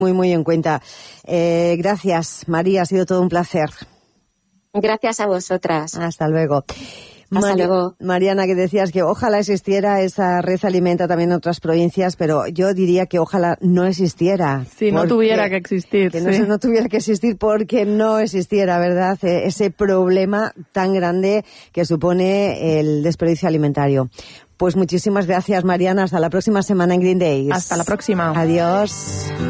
muy, muy en cuenta. Gracias, María, ha sido todo un placer. Gracias a vosotras. Hasta luego. Hasta luego. Mariana, que decías que ojalá existiera esa red alimenta también en otras provincias, pero yo diría que ojalá no existiera. Sí, no tuviera que existir. Que no tuviera que existir porque no existiera, ¿verdad? Ese problema tan grande que supone el desperdicio alimentario. Pues muchísimas gracias, Mariana. Hasta la próxima semana en Green Days. Hasta la próxima. Adiós.